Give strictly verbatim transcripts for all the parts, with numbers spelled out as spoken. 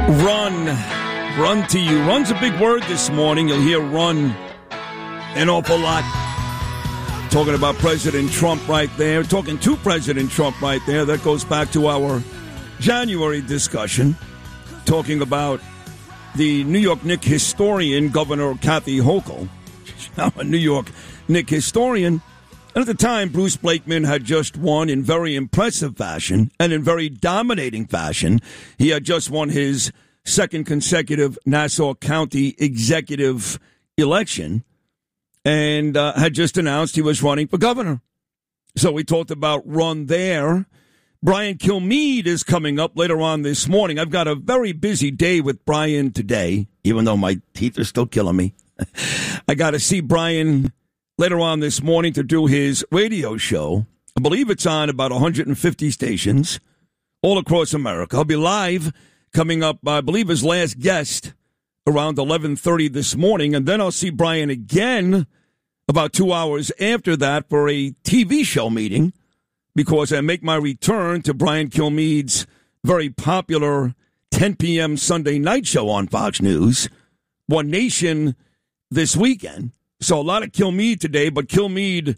Run. Run to you. Run's a big word this morning. You'll hear run an awful lot. Talking about President Trump right there. Talking to President Trump right there. That goes back to our January discussion. Talking about the New York Knicks historian, Governor Kathy Hochul. Now a New York Knicks historian. And at the time, Bruce Blakeman had just won in very impressive fashion and in very dominating fashion. He had just won his second consecutive Nassau County executive election and uh, had just announced he was running for governor. So we talked about run there. Brian Kilmeade is coming up later on this morning. I've got a very busy day with Brian today, even though my teeth are still killing me. I got to see Brian later on this morning to do his radio show. I believe it's on about one hundred fifty stations all across America. I'll be live coming up, I believe, his last guest around eleven thirty this morning. And then I'll see Brian again about two hours after that for a T V show meeting because I make my return to Brian Kilmeade's very popular ten p.m. Sunday night show on Fox News, One Nation, this weekend. So a lot of Kilmeade today, but Kilmeade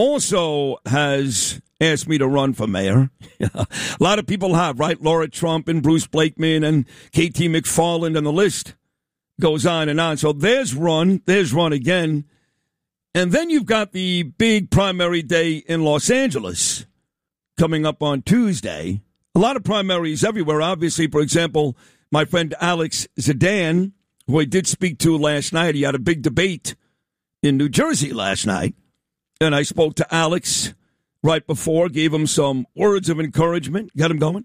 also has asked me to run for mayor. A lot of people have, right? Laura Trump and Bruce Blakeman and K T McFarland, and the list goes on and on. So there's run. There's run again. And then you've got the big primary day in Los Angeles coming up on Tuesday. A lot of primaries everywhere. Obviously, for example, my friend Alex Zidane, who I did speak to last night, he had a big debate in New Jersey last night, and I spoke to Alex right before, gave him some words of encouragement, got him going,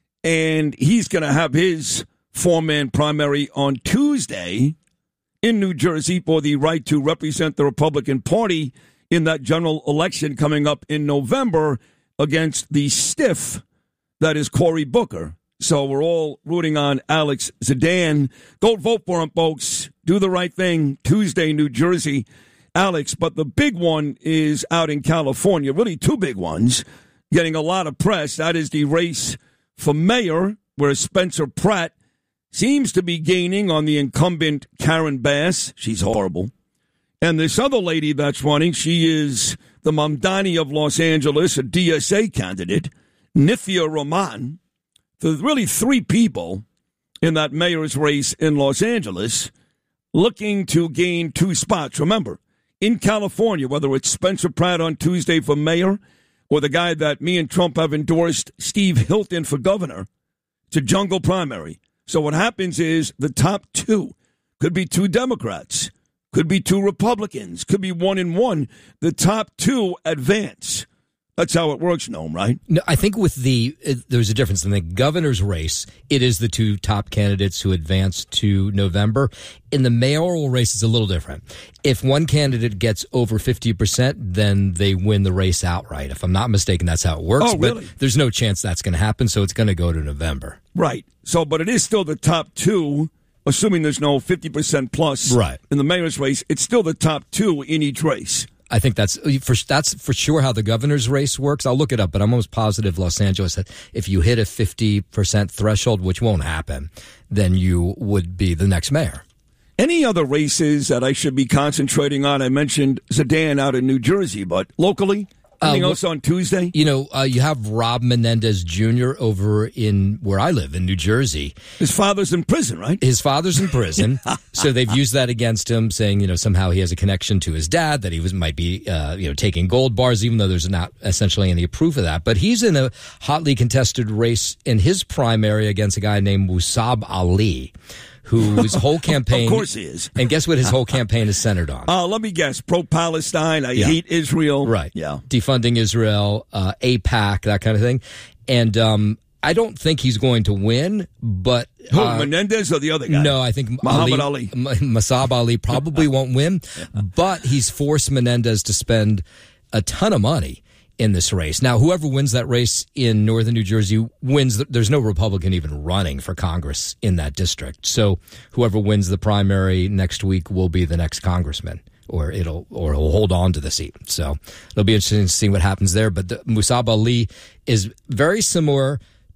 and he's going to have his four-man primary on Tuesday in New Jersey for the right to represent the Republican Party in that general election coming up in November against the stiff that is Cory Booker. So we're all rooting on Alex Zidane. Go vote for him, folks. Do the right thing. Tuesday, New Jersey, Alex. But the big one is out in California. Really two big ones getting a lot of press. That is the race for mayor, where Spencer Pratt seems to be gaining on the incumbent Karen Bass. She's horrible. And this other lady that's running, she is the Mamdani of Los Angeles, a D S A candidate, Nithya Rahman. There's really three people in that mayor's race in Los Angeles looking to gain two spots. Remember, in California, whether it's Spencer Pratt on Tuesday for mayor or the guy that me and Trump have endorsed, Steve Hilton, for governor, it's a jungle primary. So what happens is the top two could be two Democrats, could be two Republicans, could be one and one. The top two advance. That's how it works, Noam, right? No, I think with the uh, there's a difference in the governor's race. It is the two top candidates who advance to November. In the mayoral race, it's a little different. If one candidate gets over fifty percent, then they win the race outright. If I'm not mistaken, that's how it works. Oh, really? But there's no chance that's going to happen, so it's going to go to November. Right. So, but it is still the top two, assuming there's no fifty percent plus right. in the mayor's race. It's still the top two in each race. I think that's for that's for sure how the governor's race works. I'll look it up, but I'm almost positive Los Angeles, if you hit a fifty percent threshold, which won't happen, then you would be the next mayor. Any other races that I should be concentrating on? I mentioned Zidane out in New Jersey, but locally? Anything uh, else on Tuesday? You know, uh, you have Rob Menendez Junior over in where I live in New Jersey. His father's in prison, right? His father's in prison. So they've used that against him, saying, you know, somehow he has a connection to his dad, that he was might be, uh, you know, taking gold bars, even though there's not essentially any proof of that. But he's in a hotly contested race in his primary against a guy named Musab Ali, whose whole campaign... Of course he is. And guess what his whole campaign is centered on? Uh, let me guess. Pro-Palestine. I yeah. hate Israel. Right. Yeah. Defunding Israel, uh, AIPAC, that kind of thing. And um, I don't think he's going to win, but... Who, uh, Menendez or the other guy? No, I think Muhammad Ali. Ali. Musab Ali probably won't win, but he's forced Menendez to spend a ton of money in this race. Now, whoever wins that race in northern New Jersey wins. The, there's no Republican even running for Congress in that district. So whoever wins the primary next week will be the next congressman, or it'll or he'll hold on to the seat. So it'll be interesting to see what happens there. But the, Musab Ali is very similar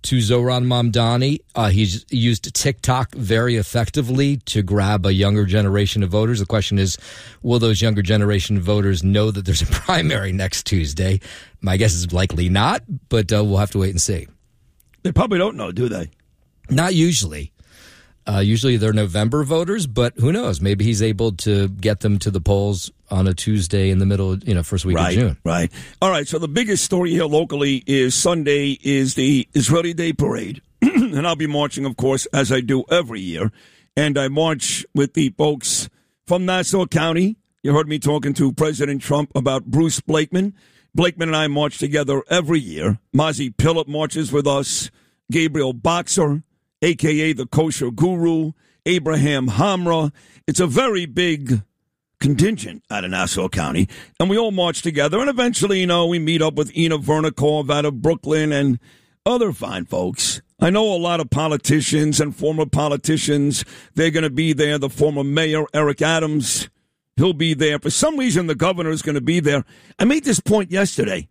to Zohran Mamdani. Uh, he's used TikTok very effectively to grab a younger generation of voters. The question is, will those younger generation of voters know that there's a primary next Tuesday? My guess is likely not, but uh, we'll have to wait and see. They probably don't know, do they? Not usually. Uh, usually they're November voters, but who knows? Maybe he's able to get them to the polls on a Tuesday in the middle, you know, first week right, of June. Right. All right. So the biggest story here locally is Sunday is the Israeli Day Parade. And I'll be marching, of course, as I do every year. And I march with the folks from Nassau County. You heard me talking to President Trump about Bruce Blakeman. Blakeman and I march together every year. Mazi Pilip marches with us. Gabriel Boxer, a k a the kosher guru, Abraham Hamra. It's a very big contingent out of Nassau County, and we all march together, and eventually, you know, we meet up with Ina Vernikov out of Brooklyn and other fine folks. I know a lot of politicians and former politicians. They're going to be there. The former mayor, Eric Adams, he'll be there. For some reason, the governor is going to be there. I made this point yesterday.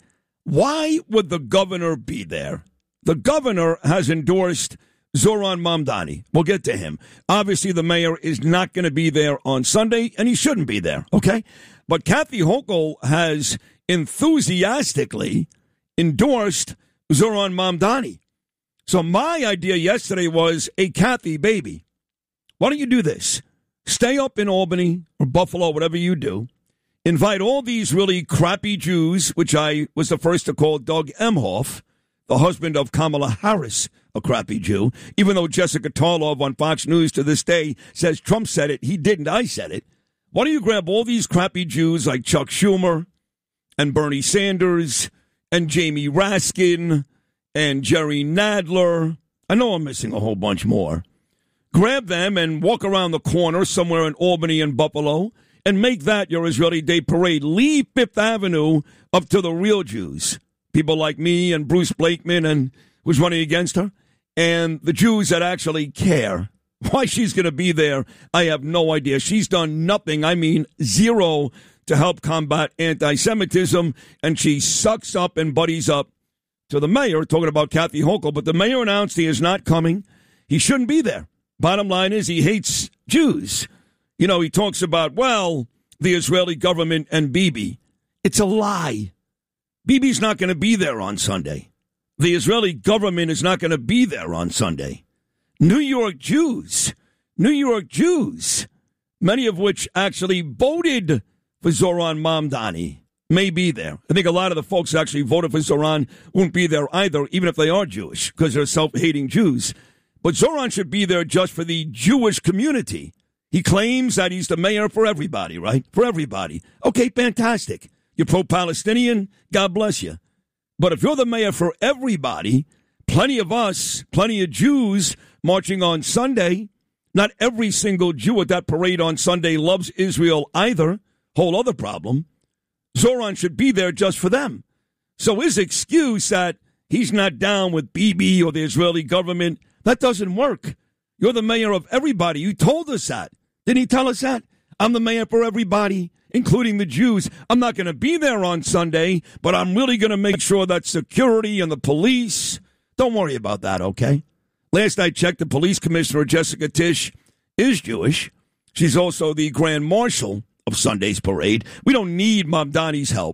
Why would the governor be there? The governor has endorsed Zohran Mamdani. We'll get to him. Obviously, the mayor is not going to be there on Sunday, and he shouldn't be there, okay? But Kathy Hochul has enthusiastically endorsed Zohran Mamdani. So my idea yesterday was a Kathy baby. Why don't you do this? Stay up in Albany or Buffalo, whatever you do. Invite all these really crappy Jews, which I was the first to call Doug Emhoff, the husband of Kamala Harris, a crappy Jew, even though Jessica Tarlov on Fox News to this day says Trump said it. He didn't. I said it. Why don't you grab all these crappy Jews like Chuck Schumer and Bernie Sanders and Jamie Raskin and Jerry Nadler? I know I'm missing a whole bunch more. Grab them and walk around the corner somewhere in Albany and Buffalo and make that your Israeli Day Parade. Leave Fifth Avenue up to the real Jews. People like me and Bruce Blakeman and who's running against her, and the Jews that actually care. Why she's going to be there, I have no idea. She's done nothing, I mean zero, to help combat anti-Semitism, and she sucks up and buddies up to the mayor, talking about Kathy Hochul, but the mayor announced he is not coming. He shouldn't be there. Bottom line is he hates Jews. You know, he talks about, well, the Israeli government and Bibi. It's a lie. Bibi's not going to be there on Sunday. The Israeli government is not going to be there on Sunday. New York Jews, New York Jews, many of which actually voted for Zohran Mamdani, may be there. I think a lot of the folks that actually voted for Zohran won't be there either, even if they are Jewish, because they're self-hating Jews. But Zohran should be there just for the Jewish community. He claims that he's the mayor for everybody, right? For everybody. Okay, fantastic. You're pro-Palestinian, God bless you. But if you're the mayor for everybody, plenty of us, plenty of Jews marching on Sunday, not every single Jew at that parade on Sunday loves Israel either, whole other problem. Zohran should be there just for them. So his excuse that he's not down with Bibi or the Israeli government, that doesn't work. You're the mayor of everybody. You told us that. Didn't he tell us that? I'm the mayor for everybody, including the Jews. I'm not going to be there on Sunday, but I'm really going to make sure that security and the police, don't worry about that, okay? Last I checked, the police commissioner, Jessica Tisch, is Jewish. She's also the grand marshal of Sunday's parade. We don't need Mamdani's help.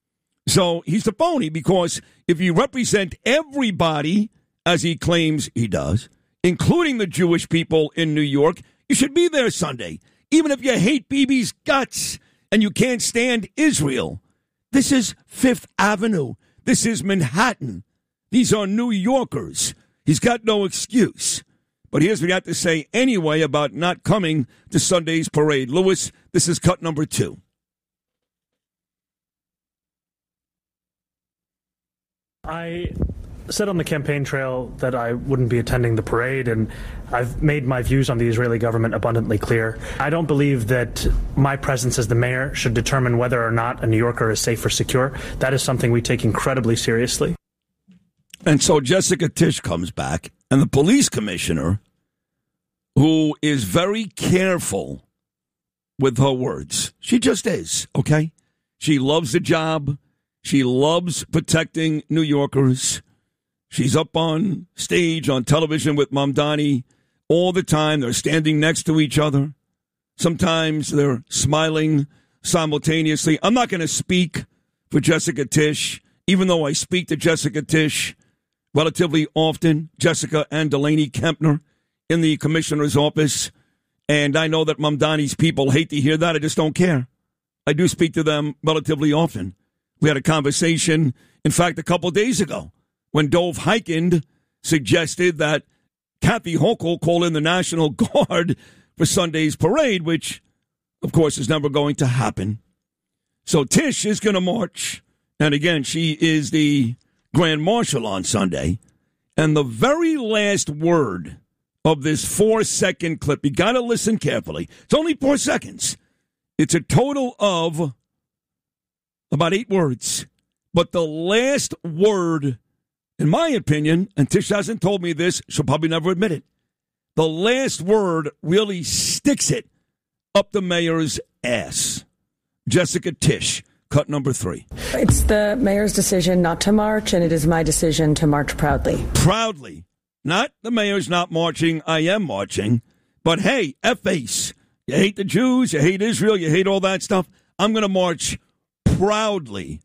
So he's the phony, because if you represent everybody, as he claims he does, including the Jewish people in New York, you should be there Sunday. Even if you hate Bibi's guts and you can't stand Israel. This is Fifth Avenue. This is Manhattan. These are New Yorkers. He's got no excuse. But here's what he had to say anyway about not coming to Sunday's parade. Lewis, this is cut number two. I said on the campaign trail that I wouldn't be attending the parade, and I've made my views on the Israeli government abundantly clear. I don't believe that my presence as the mayor should determine whether or not a New Yorker is safe or secure. That is something we take incredibly seriously. And so Jessica Tisch comes back, and the police commissioner, who is very careful with her words, she just is, okay? She loves the job. She loves protecting New Yorkers. She's up on stage on television with Mamdani all the time. They're standing next to each other. Sometimes they're smiling simultaneously. I'm not going to speak for Jessica Tisch, even though I speak to Jessica Tisch relatively often, Jessica and Delaney Kempner in the commissioner's office. And I know that Mamdani's people hate to hear that. I just don't care. I do speak to them relatively often. We had a conversation, in fact, a couple days ago when Dov Hikind suggested that Kathy Hochul call in the National Guard for Sunday's parade, which, of course, is never going to happen. So Tisch is going to march. And again, she is the Grand Marshal on Sunday. And the very last word of this four-second clip, you got to listen carefully. It's only four seconds. It's a total of about eight words. But the last word, in my opinion, and Tisch hasn't told me this, she'll probably never admit it, the last word really sticks it up the mayor's ass. Jessica Tisch, cut number three. It's the mayor's decision not to march, and it is my decision to march proudly. Proudly. Not the mayor's not marching, I am marching. But hey, F-face. You hate the Jews, you hate Israel, you hate all that stuff. I'm going to march proudly.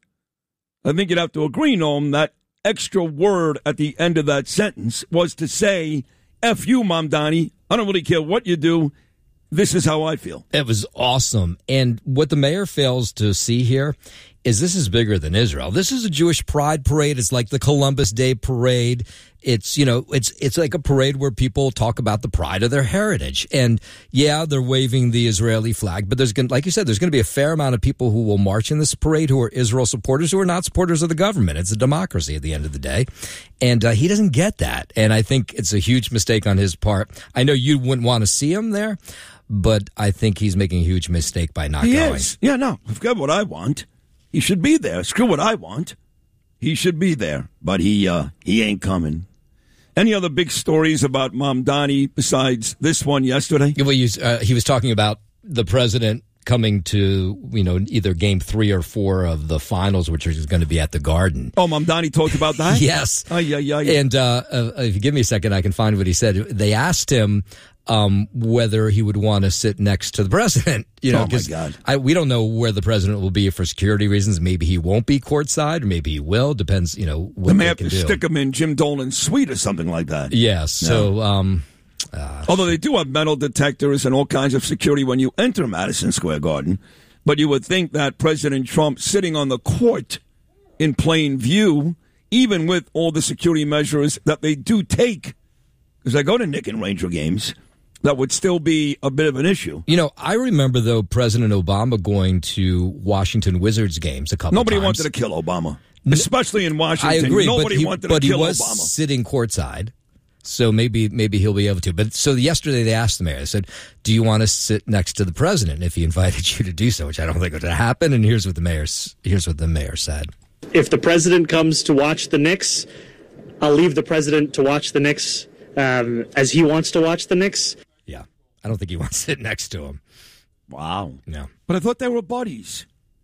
I think you'd have to agree, Noam, that extra word at the end of that sentence was to say, F you, Mamdani. I don't really care what you do. This is how I feel. It was awesome. And what the mayor fails to see here is this is bigger than Israel. This is a Jewish pride parade. It's like the Columbus Day parade. It's, you know, it's it's like a parade where people talk about the pride of their heritage. And yeah, they're waving the Israeli flag, but there's going to, like you said, there's going to be a fair amount of people who will march in this parade who are Israel supporters, who are not supporters of the government. It's a democracy at the end of the day. And uh, he doesn't get that. And I think it's a huge mistake on his part. I know you wouldn't want to see him there, but I think he's making a huge mistake by not he going. Is. Yeah, no, I've got what I want. He should be there. Screw what I want. He should be there, but he uh, he ain't coming. Any other big stories about Mamdani besides this one yesterday? Well, he was, uh, he was talking about the president coming to, you know, either game three or four of the finals, which is going to be at the Garden. Oh, Mamdani talked about that? Yes. Oh, yeah, yeah, yeah. And uh, uh, if you give me a second, I can find what he said. They asked him um, whether he would want to sit next to the president. You know, oh, my God. I, we don't know where the president will be for security reasons. Maybe he won't be courtside, or maybe he will. Depends, you know, what they may they have can to do. stick him in Jim Dolan's suite or something like that. Yes. So, No. um, uh, Although they do have metal detectors and all kinds of security when you enter Madison Square Garden. But you would think that President Trump sitting on the court in plain view, even with all the security measures that they do take, because I go to Knick and Ranger games, that would still be a bit of an issue. You know, I remember, though, President Obama going to Washington Wizards games a couple Nobody times. wanted to kill Obama, especially in Washington. I agree, Nobody but he, wanted but to kill he was Obama. sitting courtside, so maybe maybe he'll be able to. But so yesterday they asked the mayor, they said, do you want to sit next to the president if he invited you to do so, which I don't think would happen. And here's what the mayor, here's what the mayor said. If the president comes to watch the Knicks, I'll leave the president to watch the Knicks um, as he wants to watch the Knicks. Yeah, I don't think he wants to sit next to him. Wow. No. But I thought they were buddies.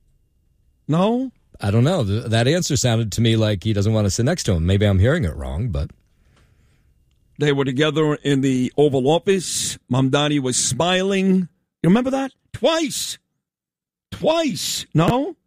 No? I don't know. Th- that answer sounded to me like he doesn't want to sit next to him. Maybe I'm hearing it wrong, but... They were together in the Oval Office. Mamdani was smiling. You remember that? Twice. Twice. No?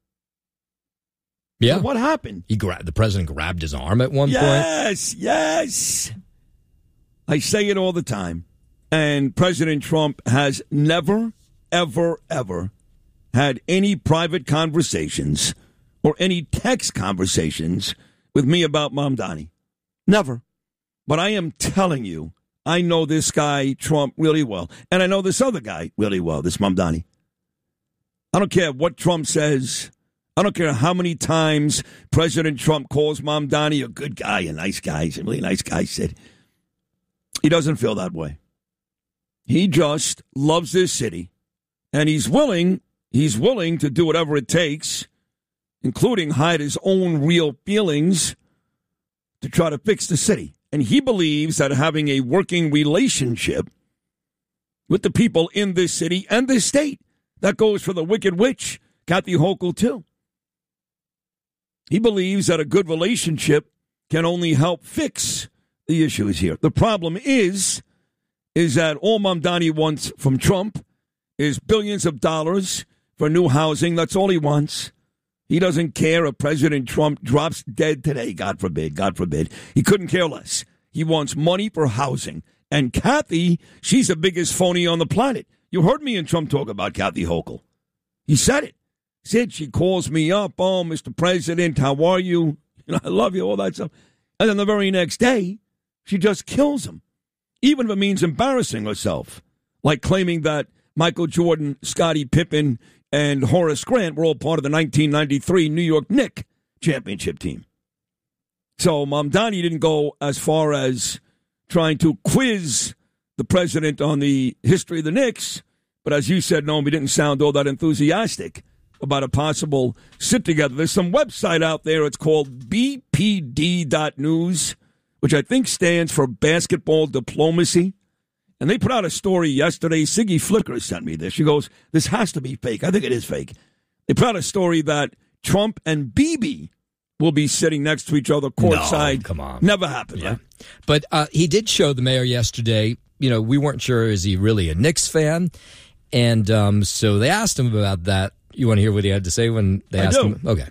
Yeah. So what happened? He grabbed the president grabbed his arm at one yes, point. Yes, yes. I say it all the time. And President Trump has never, ever, ever had any private conversations or any text conversations with me about Mamdani. Never. But I am telling you, I know this guy, Trump, really well. And I know this other guy really well, this Mamdani. I don't care what Trump says. I don't care how many times President Trump calls Mamdani a good guy, a nice guy. He's a really nice guy, said. He doesn't feel that way. He just loves this city. And he's willing, he's willing to do whatever it takes, including hide his own real feelings, to try to fix the city. And he believes that having a working relationship with the people in this city and this state, that goes for the Wicked Witch, Kathy Hochul, too. He believes that a good relationship can only help fix the issues here. The problem is, is that all Mamdani wants from Trump is billions of dollars for new housing. That's all he wants. He doesn't care if President Trump drops dead today, God forbid, God forbid. He couldn't care less. He wants money for housing. And Kathy, she's the biggest phony on the planet. You heard me and Trump talk about Kathy Hochul. He said it. He said she calls me up, oh, Mister President, how are you? You know, I love you, all that stuff. And then the very next day, she just kills him, even if it means embarrassing herself, like claiming that Michael Jordan, Scottie Pippen, and Horace Grant were all part of the nineteen ninety-three New York Knicks championship team. So Mamdani didn't go as far as trying to quiz the president on the history of the Knicks, but as you said, no, we didn't sound all that enthusiastic about a possible sit-together. There's some website out there. It's called B P D dot news, which I think stands for Basketball Diplomacy. And they put out a story yesterday. Siggy Flicker sent me this. She goes, this has to be fake. I think it is fake. They put out a story that Trump and Bibi will be sitting next to each other courtside. No, come on. Never happened, yeah. right? But uh, he did show the mayor yesterday. You know, we weren't sure, is he really a Knicks fan? And um, so they asked him about that. You want to hear what he had to say when they I asked do. him? Okay.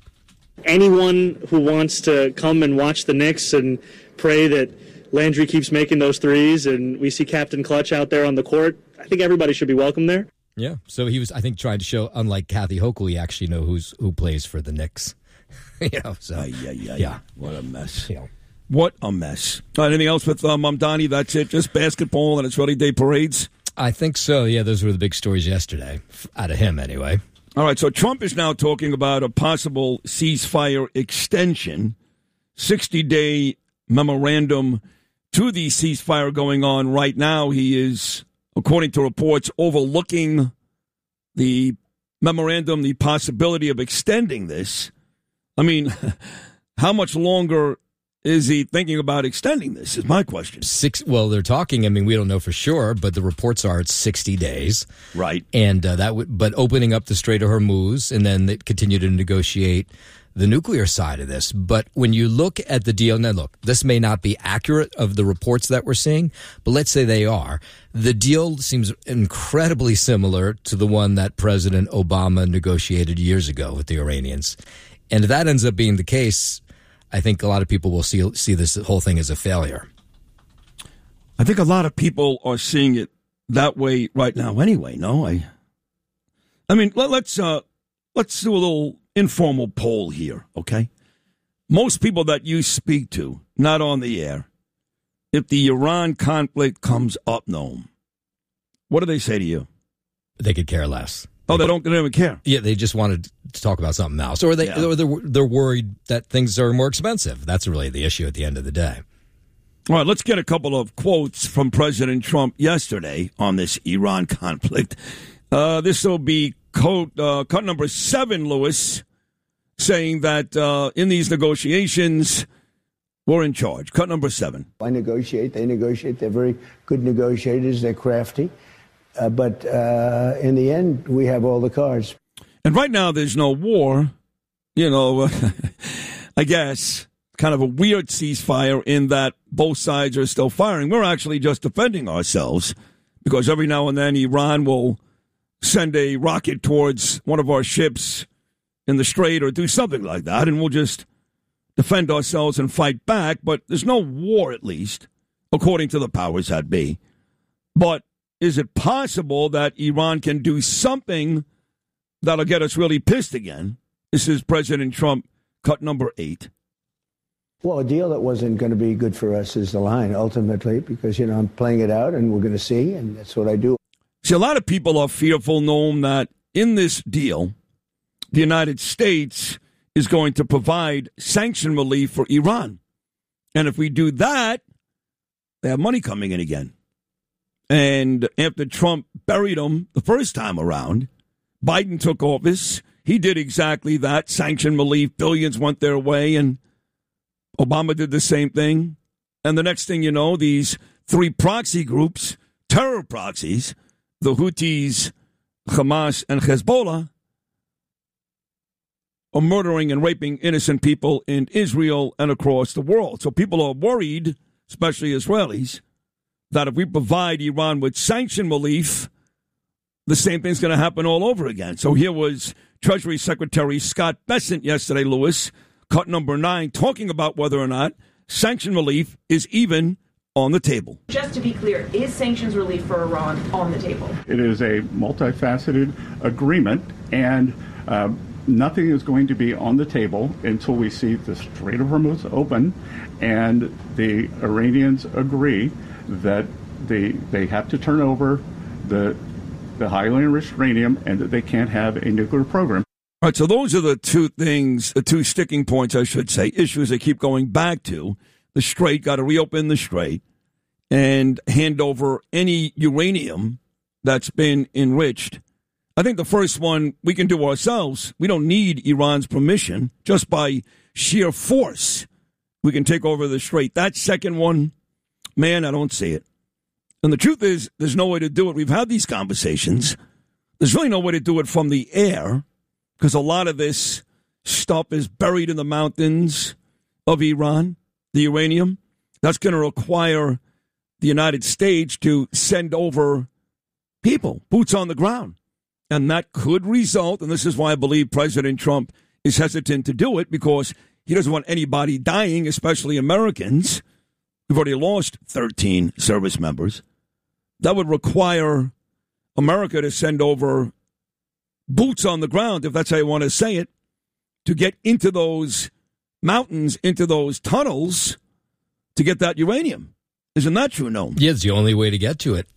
Anyone who wants to come and watch the Knicks and pray that Landry keeps making those threes and we see Captain Clutch out there on the court, I think everybody should be welcome there. Yeah. So he was, I think, trying to show, unlike Kathy Hochul, he actually know who's who plays for the Knicks. you know, so Ay, ay, ay. yeah. What a mess. You know. What a mess. Uh, anything else with uh, Mamdani? That's it? Just basketball and its Ready Day parades? I think so. Yeah, those were the big stories yesterday, out of him anyway. All right, so Trump is now talking about a possible ceasefire extension, sixty-day memorandum to the ceasefire going on right now. He is, according to reports, overlooking the memorandum, the possibility of extending this. I mean, how much longer is he thinking about extending this is my question. Six. Well, they're talking. I mean, we don't know for sure, but the reports are it's sixty days, right? And uh, that would, but opening up the Strait of Hormuz, and then they continue to negotiate the nuclear side of this. But when you look at the deal, now look, this may not be accurate of the reports that we're seeing, but let's say they are. The deal seems incredibly similar to the one that President Obama negotiated years ago with the Iranians, and if that ends up being the case, I think a lot of people will see see this whole thing as a failure. I think a lot of people are seeing it that way right now. Anyway, no, I. I mean, let, let's uh, let's do a little informal poll here, okay? Most people that you speak to, not on the air, if the Iran conflict comes up, Noam, what do they say to you? They could care less. Oh, they don't, they don't even care. Yeah, they just wanted to talk about something else, or they, Yeah. or they're, they're worried that things are more expensive. That's really the issue at the end of the day. All right, let's get a couple of quotes from President Trump yesterday on this Iran conflict. Uh, this will be quote, uh, cut number seven, Lewis, saying that uh, in these negotiations, we're in charge. Cut number seven. I negotiate. They negotiate. They're very good negotiators. They're crafty. Uh, but uh, in the end, we have all the cards. And right now, there's no war. You know, I guess kind of a weird ceasefire in that both sides are still firing. We're actually just defending ourselves because every now and then Iran will send a rocket towards one of our ships in the strait or do something like that, and we'll just defend ourselves and fight back. But there's no war, at least, according to the powers that be. But is it possible that Iran can do something that'll get us really pissed again? This is President Trump, cut number eight. Well, a deal that wasn't going to be good for us is the line, ultimately, because, you know, I'm playing it out and we're going to see, and that's what I do. See, a lot of people are fearful, Noam, that in this deal, the United States is going to provide sanction relief for Iran. And if we do that, they have money coming in again. And after Trump buried them the first time around, Biden took office. He did exactly that. Sanction relief, billions went their way, and Obama did the same thing. And the next thing you know, these three proxy groups, terror proxies, the Houthis, Hamas, and Hezbollah, are murdering and raping innocent people in Israel and across the world. So people are worried, especially Israelis, that if we provide Iran with sanction relief, the same thing's going to happen all over again. So here was Treasury Secretary Scott Bessent yesterday, Lewis, cut number nine, talking about whether or not sanction relief is even on the table. Just to be clear, is sanctions relief for Iran on the table? It is a multifaceted agreement, and uh, nothing is going to be on the table until we see the Strait of Hormuz open and the Iranians agree that they they have to turn over the the highly enriched uranium and that they can't have a nuclear program. All right, so those are the two things, the two sticking points, I should say, issues they keep going back to. The Strait, got to reopen the Strait and hand over any uranium that's been enriched. I think the first one we can do ourselves. We don't need Iran's permission. Just by sheer force, we can take over the Strait. That second one, man, I don't see it. And the truth is, there's no way to do it. We've had these conversations. There's really no way to do it from the air because a lot of this stuff is buried in the mountains of Iran, the uranium. That's going to require the United States to send over people, boots on the ground. And that could result, and this is why I believe President Trump is hesitant to do it, because he doesn't want anybody dying, especially Americans. We've already lost thirteen service members. That would require America to send over boots on the ground, if that's how you want to say it, to get into those mountains, into those tunnels, to get that uranium. Isn't that true, Noam? Yeah, it's the only way to get to it.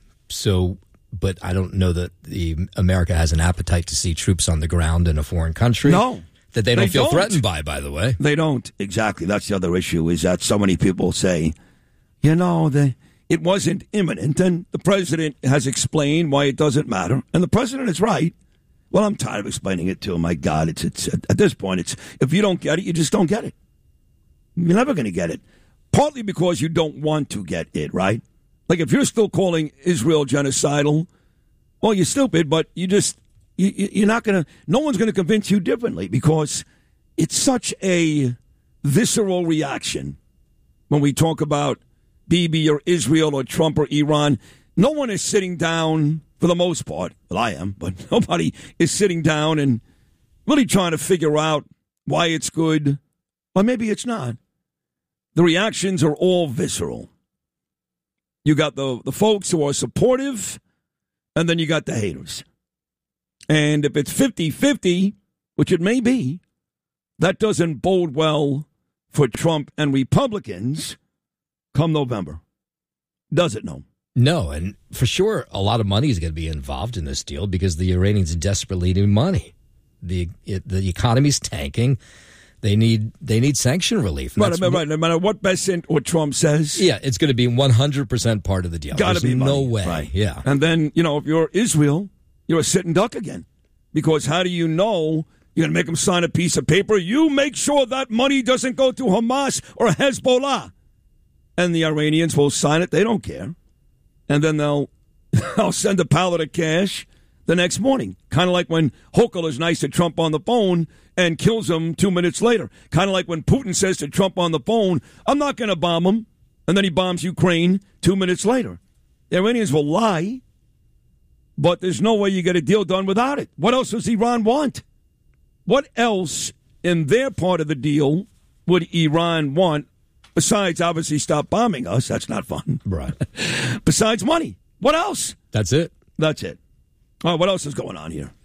So, but I don't know that the America has an appetite to see troops on the ground in a foreign country. No. That they don't they feel don't. threatened by, by the way. They don't. Exactly. That's the other issue, is that so many people say, you know, the, it wasn't imminent. And the president has explained why it doesn't matter. And the president is right. Well, I'm tired of explaining it to him. My God, it's, it's at this point, it's if you don't get it, you just don't get it. You're never going to get it. Partly because you don't want to get it, right? Like if you're still calling Israel genocidal, well, you're stupid, but you just, you, you're not going to, no one's going to convince you differently, because it's such a visceral reaction when we talk about Bibi or Israel or Trump or Iran. No one is sitting down, for the most part, well, I am, but nobody is sitting down and really trying to figure out why it's good, or maybe it's not. The reactions are all visceral. You got the, the folks who are supportive, and then you got the haters. And if it's fifty-fifty, which it may be, that doesn't bode well for Trump and Republicans come November. Does it, no? No, and for sure, a lot of money is going to be involved in this deal because the Iranians desperately need money. The it, the economy's tanking. They need they need sanction relief. Right, right, right. No matter what Bessent or Trump says. Yeah, it's going to be one hundred percent part of the deal. Got to be no money. way. Right. Yeah. And then, you know, if you're Israel, you're a sitting duck again. Because how do you know you're going to make them sign a piece of paper? You make sure that money doesn't go to Hamas or Hezbollah. And the Iranians will sign it. They don't care. And then they'll, they'll send a pallet of cash the next morning. Kind of like when Hochul is nice to Trump on the phone and kills him two minutes later. Kind of like when Putin says to Trump on the phone, I'm not going to bomb him. And then he bombs Ukraine two minutes later. The Iranians will lie, but there's no way you get a deal done without it. What else does Iran want? What else in their part of the deal would Iran want, besides obviously stop bombing us? That's not fun. Right. Besides money. What else? That's it. That's it. All right, what else is going on here?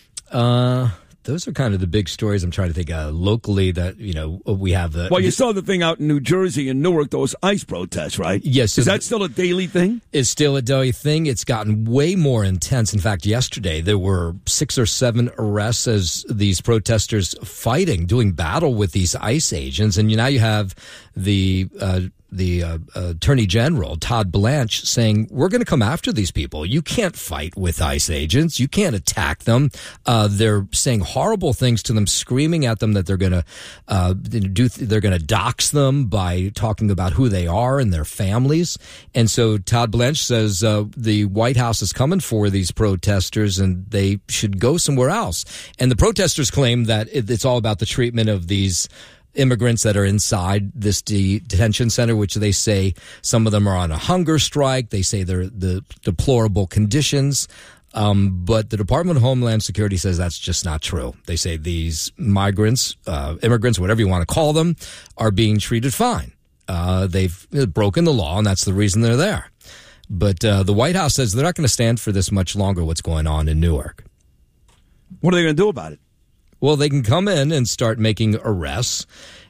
Uh, those are kind of the big stories I'm trying to think uh, locally that, you know, we have. Uh, well, you saw the thing out in New Jersey and Newark, those ICE protests, right? Yes. Is that still a daily thing? It's still a daily thing. It's gotten way more intense. In fact, yesterday there were six or seven arrests as these protesters fighting, doing battle with these ICE agents. And now you have the uh, the uh, Attorney General, Todd Blanche, saying, we're going to come after these people. You can't fight with ICE agents. You can't attack them. Uh, they're saying horrible things to them, screaming at them that they're going to uh, do. They're going to dox them by talking about who they are and their families. And so Todd Blanche says uh, the White House is coming for these protesters and they should go somewhere else. And the protesters claim that it's all about the treatment of these immigrants that are inside this de- detention center, which they say some of them are on a hunger strike. They say they're the deplorable conditions. Um, but the Department of Homeland Security says that's just not true. They say these migrants, uh, immigrants, whatever you want to call them, are being treated fine. Uh, they've broken the law, and that's the reason they're there. But uh, the White House says they're not going to stand for this much longer, what's going on in Newark. What are they going to do about it? Well, they can come in and start making arrests,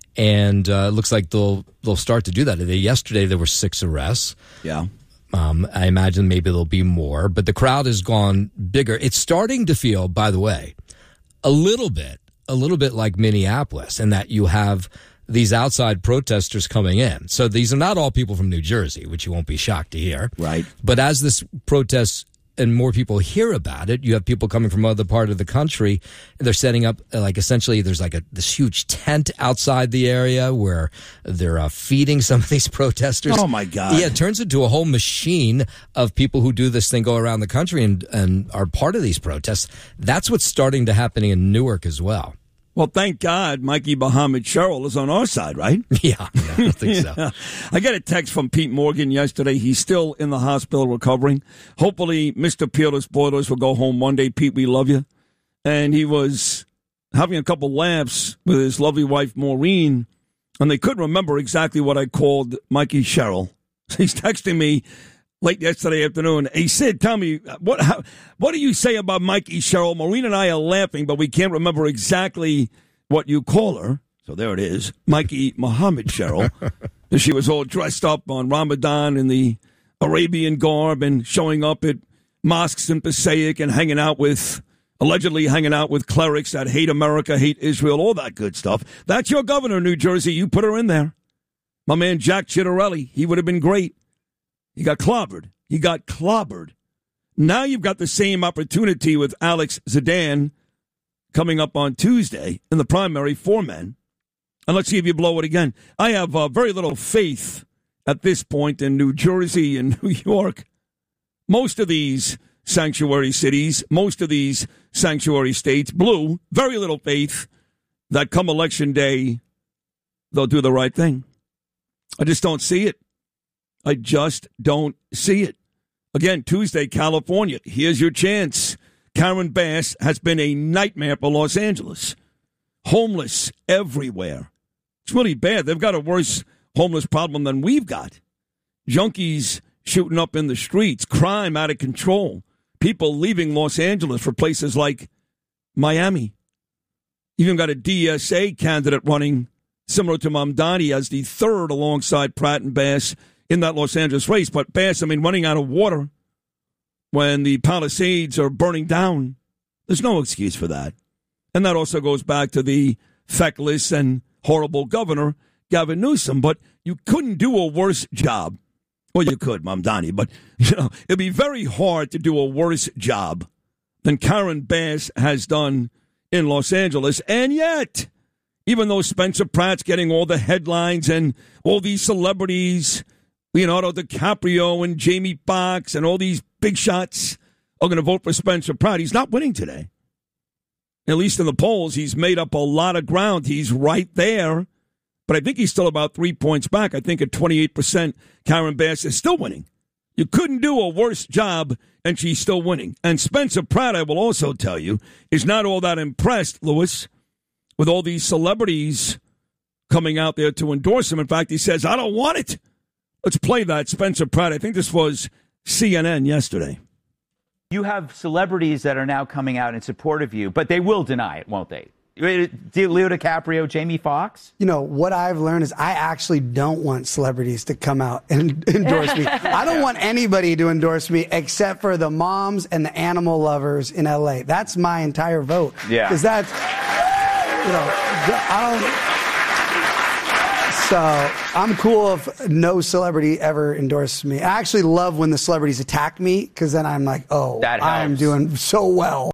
and uh, it looks like they'll they'll start to do that. Yesterday, there were six arrests. Yeah. Um, I imagine maybe there'll be more, but the crowd has gone bigger. It's starting to feel, by the way, a little bit, a little bit like Minneapolis, in that you have these outside protesters coming in. So these are not all people from New Jersey, which you won't be shocked to hear. Right. But as this protest and more people hear about it, you have people coming from other part of the country. They're setting up, like, essentially there's like a this huge tent outside the area where they're uh, feeding some of these protesters. Oh my God. Yeah, it turns into a whole machine of people who do this thing, go around the country and, and are part of these protests. That's what's starting to happen in Newark as well. Well, thank God Mikey Muhammad Sherrill is on our side, right? Yeah, yeah, I don't think so. Yeah. I got a text from Pete Morgan yesterday. He's still in the hospital recovering. Hopefully, Mister Peerless Boilers will go home Monday. Pete, we love you. And he was having a couple laughs with his lovely wife, Maureen, and they couldn't remember exactly what I called Mikey Sherrill. He's texting me late yesterday afternoon. He said, tell me, what how, what do you say about Mikey Sherrill? Maureen and I are laughing, but we can't remember exactly what you call her. So there it is, Mikey Muhammad Sherrill. She was all dressed up on Ramadan in the Arabian garb and showing up at mosques in Passaic and hanging out with, allegedly hanging out with clerics that hate America, hate Israel, all that good stuff. That's your governor, New Jersey. You put her in there. My man Jack Chittarelli, he would have been great. He got clobbered. He got clobbered. Now you've got the same opportunity with Alex Zidane coming up on Tuesday in the primary for men. And let's see if you blow it again. I have uh, very little faith at this point in New Jersey and New York. Most of these sanctuary cities, most of these sanctuary states, blue, very little faith that come election day, they'll do the right thing. I just don't see it. I just don't see it. Again, Tuesday, California. Here's your chance. Karen Bass has been a nightmare for Los Angeles. Homeless everywhere. It's really bad. They've got a worse homeless problem than we've got. Junkies shooting up in the streets. Crime out of control. People leaving Los Angeles for places like Miami. Even got a D S A candidate running, similar to Mamdani, as the third alongside Pratt and Bass in that Los Angeles race. But Bass, I mean, running out of water when the Palisades are burning down, there's no excuse for that. And that also goes back to the feckless and horrible governor, Gavin Newsom. But you couldn't do a worse job. Well, you could, Mamdani, but you know it'd be very hard to do a worse job than Karen Bass has done in Los Angeles. And yet, even though Spencer Pratt's getting all the headlines and all these celebrities, Leonardo DiCaprio and Jamie Foxx and all these big shots are going to vote for Spencer Pratt, he's not winning today. At least in the polls, he's made up a lot of ground. He's right there. But I think he's still about three points back. I think at twenty-eight percent, Karen Bass is still winning. You couldn't do a worse job, and she's still winning. And Spencer Pratt, I will also tell you, is not all that impressed, Lewis, with all these celebrities coming out there to endorse him. In fact, he says, I don't want it. Let's play that, Spencer Pratt. I think this was C N N yesterday. You have celebrities that are now coming out in support of you, but they will deny it, won't they? Leo DiCaprio, Jamie Foxx? You know, what I've learned is I actually don't want celebrities to come out and endorse me. I don't want anybody to endorse me except for the moms and the animal lovers in L A. That's my entire vote. Yeah. Because that's, you know, I don't... So I'm cool if no celebrity ever endorses me. I actually love when the celebrities attack me because then I'm like, oh, That I'm helps. doing so well.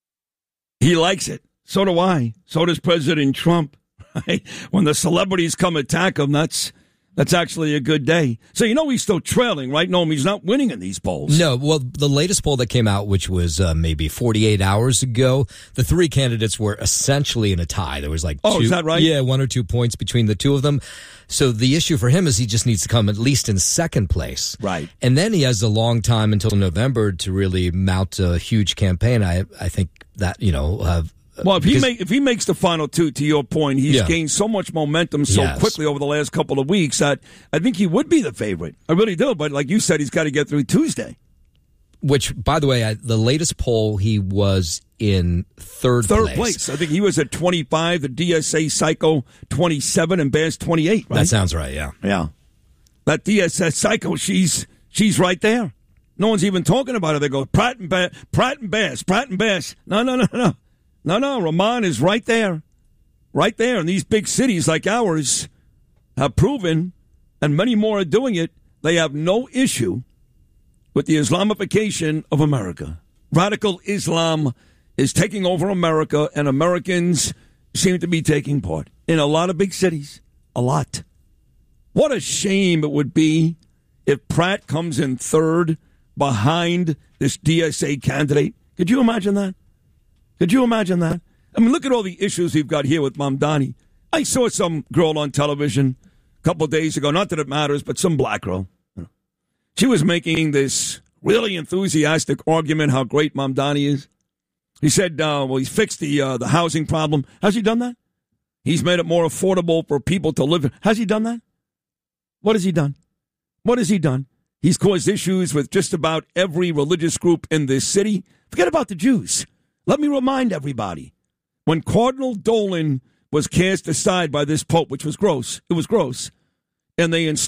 He likes it. So do I. So does President Trump. Right? When the celebrities come attack him, that's that's actually a good day. So you know he's still trailing, right? No, he's not winning in these polls. No, well, the latest poll that came out, which was uh, maybe forty-eight hours ago, the three candidates were essentially in a tie. There was like Oh, two, is that right? Yeah, one or two points between the two of them. So the issue for him is he just needs to come at least in second place. Right. And then he has a long time until November to really mount a huge campaign. I I think that, you know, uh, Well, if he because- make, if he makes the final two, to your point, he's Yeah. gained so much momentum so Yes. quickly over the last couple of weeks that I think he would be the favorite. I really do. But like you said, he's got to get through Tuesday. which, by the way, I, the latest poll, he was in third, Third place. place. I think he was at twenty-five, the D S A Psycho twenty-seven, and Bears twenty-eight, right? That sounds right, yeah. Yeah. That D S S Psycho, she's she's right there. No one's even talking about her. They go, Pratt and, ba- Pratt and Bass, Pratt and Bass. No, no, no, no. No, no, Rahman is right there. Right there. And these big cities like ours have proven, and many more are doing it, they have no issue with the Islamification of America. Radical Islam is taking over America, and Americans seem to be taking part in a lot of big cities. A lot. What a shame it would be if Pratt comes in third behind this D S A candidate. Could you imagine that? Could you imagine that? I mean, look at all the issues we've got here with Mamdani. I saw some girl on television a couple of days ago, not that it matters, but some black girl. She was making this really enthusiastic argument how great Mamdani is. He said, uh, well, he's fixed the uh, the housing problem. Has he done that? He's made it more affordable for people to live in. Has he done that? What has he done? What has he done? He's caused issues with just about every religious group in this city. Forget about the Jews. Let me remind everybody, when Cardinal Dolan was cast aside by this Pope, which was gross, it was gross, and they installed